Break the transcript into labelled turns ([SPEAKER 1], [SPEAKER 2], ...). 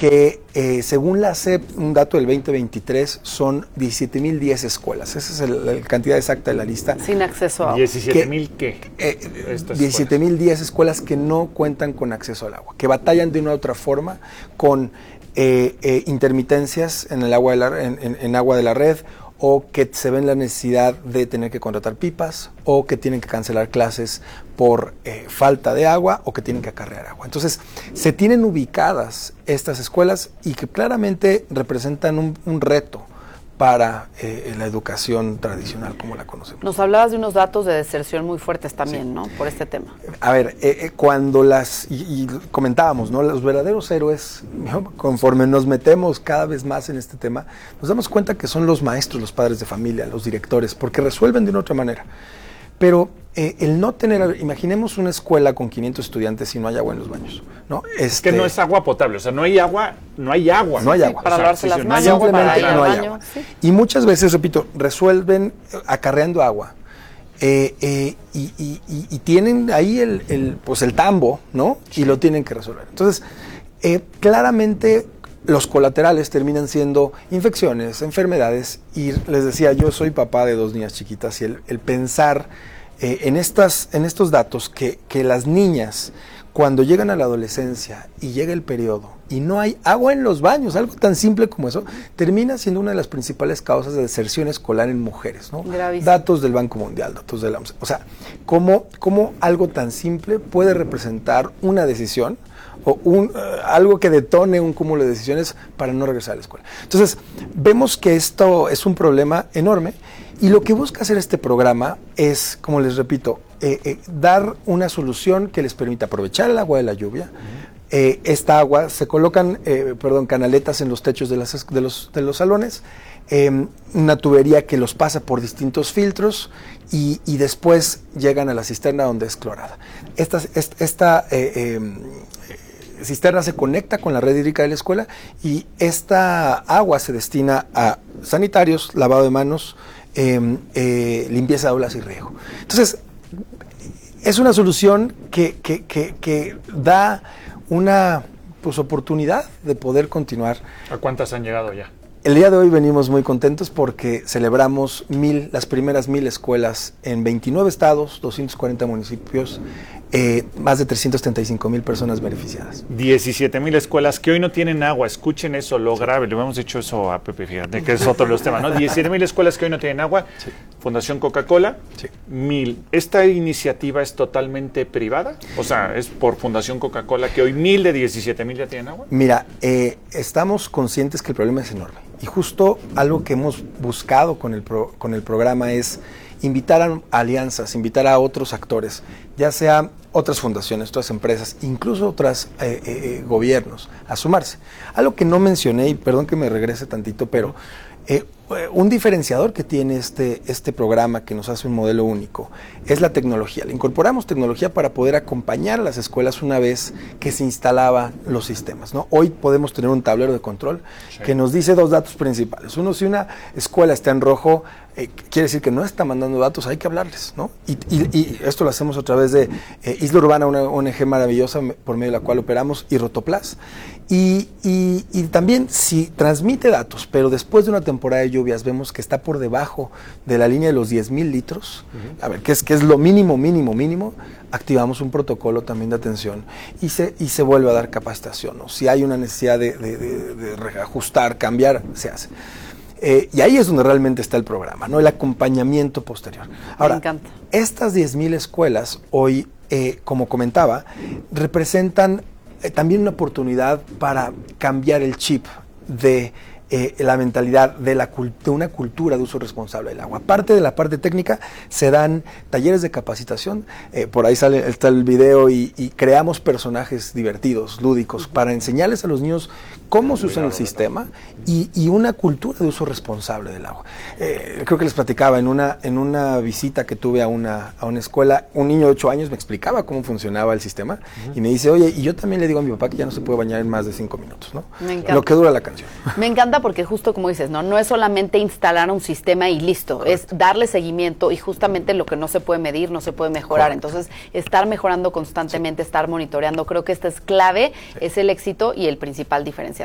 [SPEAKER 1] que según la SEP, un dato del 2023, son 17,010 escuelas. Esa es la cantidad exacta de la lista.
[SPEAKER 2] Sin acceso a agua.
[SPEAKER 3] ¿17,000 qué?
[SPEAKER 1] 17,010 escuelas que no cuentan con acceso al agua, que batallan de una u otra forma con intermitencias en el agua en agua de la red, o que se ven la necesidad de tener que contratar pipas, o que tienen que cancelar clases por falta de agua, o que tienen que acarrear agua. Entonces, se tienen ubicadas estas escuelas y que claramente representan un reto para la educación tradicional como la conocemos.
[SPEAKER 2] Nos hablabas de unos datos de deserción muy fuertes también,
[SPEAKER 1] Sí.
[SPEAKER 2] ¿no? Por este tema.
[SPEAKER 1] A ver, cuando y comentábamos, ¿no? Los verdaderos héroes, ¿no? Conforme nos metemos cada vez más en este tema, nos damos cuenta que son los maestros, los padres de familia, los directores, porque resuelven de una otra manera. Pero el no tener, imaginemos una escuela con 500 estudiantes y no hay agua en los baños, ¿no?
[SPEAKER 3] Es que no es agua potable, o sea, no hay agua.
[SPEAKER 1] No hay agua.
[SPEAKER 2] Para lavarse las manos,
[SPEAKER 1] simplemente
[SPEAKER 2] para ir al
[SPEAKER 1] no hay
[SPEAKER 2] baño.
[SPEAKER 1] agua.
[SPEAKER 2] Sí.
[SPEAKER 1] Y muchas veces, repito, resuelven acarreando agua. Y tienen ahí el tambo, ¿no? Sí. Y lo tienen que resolver. Entonces, claramente los colaterales terminan siendo infecciones, enfermedades, y les decía, yo soy papá de 2 niñas chiquitas, y el pensar en estos datos que las niñas, cuando llegan a la adolescencia y llega el periodo y no hay agua en los baños, algo tan simple como eso, termina siendo una de las principales causas de deserción escolar en mujeres, ¿no?
[SPEAKER 2] Gravísimo.
[SPEAKER 1] Datos del Banco Mundial, datos de la OMS. O sea, ¿cómo algo tan simple puede representar una decisión o algo que detone un cúmulo de decisiones para no regresar a la escuela? Entonces, vemos que esto es un problema enorme, y lo que busca hacer este programa es, como les repito, dar una solución que les permita aprovechar el agua de la lluvia. Esta agua, se colocan canaletas en los techos de los salones, una tubería que los pasa por distintos filtros, y después llegan a la cisterna donde es clorada. Esta cisterna se conecta con la red hídrica de la escuela, y esta agua se destina a sanitarios, lavado de manos, limpieza de aulas y riego. Entonces, es una solución que da una oportunidad de poder continuar.
[SPEAKER 3] ¿A cuántas han llegado ya?
[SPEAKER 1] El día de hoy venimos muy contentos porque celebramos las primeras 1,000 escuelas en 29 estados, 240 municipios, más de 335,000 personas beneficiadas.
[SPEAKER 3] 17,000 escuelas que hoy no tienen agua. Escuchen eso, lo grave. Le hemos dicho eso a Pepe, fíjate, que es otro de los temas, ¿no? 17,000 escuelas que hoy no tienen agua. Sí. Fundación Coca-Cola, sí. 1,000. ¿Esta iniciativa es totalmente privada? O sea, ¿es por Fundación Coca-Cola que hoy 1,000 de 17,000 ya tienen agua?
[SPEAKER 1] Mira, estamos conscientes que el problema es enorme. Y justo algo que hemos buscado con el programa es invitar a alianzas, invitar a otros actores, ya sea otras fundaciones, otras empresas, incluso otros gobiernos, a sumarse. Algo que no mencioné, y perdón que me regrese tantito, pero un diferenciador que tiene este programa, que nos hace un modelo único, es la tecnología. Le incorporamos tecnología para poder acompañar a las escuelas una vez que se instalaban los sistemas, ¿no? Hoy podemos tener un tablero de control que nos dice 2 datos principales. Uno, si una escuela está en rojo, quiere decir que no está mandando datos, hay que hablarles, ¿no? Y esto lo hacemos a través de Isla Urbana, una ONG maravillosa por medio de la cual operamos, y Rotoplas. Y también, si transmite datos, pero después de una temporada de lluvias vemos que está por debajo de la línea de los 10,000 litros, a ver, que es lo mínimo, activamos un protocolo también de atención y se vuelve a dar capacitación, ¿no? Si hay una necesidad de reajustar, cambiar, se hace. Y ahí es donde realmente está el programa, ¿no? El acompañamiento posterior. Ahora,
[SPEAKER 2] me encanta.
[SPEAKER 1] Estas 10,000 escuelas hoy, como comentaba, representan también una oportunidad para cambiar el chip de la mentalidad de una cultura de uso responsable del agua. Aparte de la parte técnica, se dan talleres de capacitación, por ahí está el video, y creamos personajes divertidos, lúdicos, para enseñarles a los niños cómo se usa el sistema y una cultura de uso responsable del agua. Creo que les platicaba en una visita que tuve a una escuela, un niño de 8 años me explicaba cómo funcionaba el sistema, y me dice, oye, y yo también le digo a mi papá que ya no se puede bañar en más de 5 minutos, ¿no?
[SPEAKER 2] Me encanta.
[SPEAKER 1] Lo que dura la canción.
[SPEAKER 2] Me encanta porque justo como dices, no es solamente instalar un sistema y listo, correcto, es darle seguimiento, y justamente lo que no se puede medir no se puede mejorar. Correcto. Entonces, estar mejorando constantemente, sí, estar monitoreando, creo que esta es clave, sí, es el éxito y el principal diferenciador.